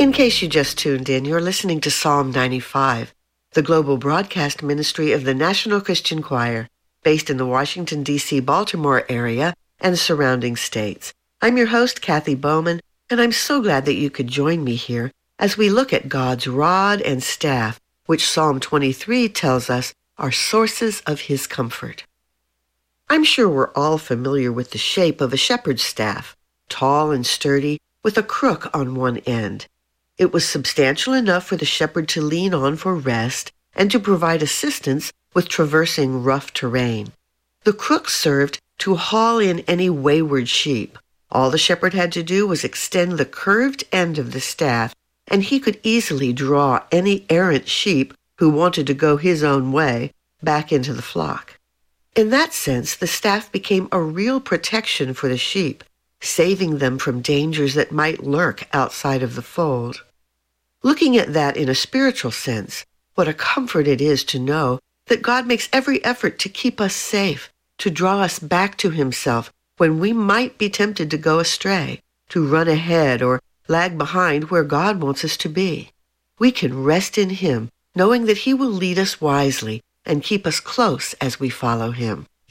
In case you just tuned in, you're listening to Psalm 95, the global broadcast ministry of the National Christian Choir, based in the Washington, D.C., Baltimore area and surrounding states. I'm your host, Kathy Bowman, and I'm so glad that you could join me here as we look at God's rod and staff, which Psalm 23 tells us are sources of his comfort. I'm sure we're all familiar with the shape of a shepherd's staff, tall and sturdy, with a crook on one end. It was substantial enough for the shepherd to lean on for rest and to provide assistance with traversing rough terrain. The crook served to haul in any wayward sheep. All the shepherd had to do was extend the curved end of the staff, and he could easily draw any errant sheep who wanted to go his own way back into the flock. In that sense, the staff became a real protection for the sheep, saving them from dangers that might lurk outside of the fold. Looking at that in a spiritual sense, what a comfort it is to know that God makes every effort to keep us safe, to draw us back to himself when we might be tempted to go astray, to run ahead or lag behind where God wants us to be. We can rest in him, knowing that he will lead us wisely and keep us close as we follow him.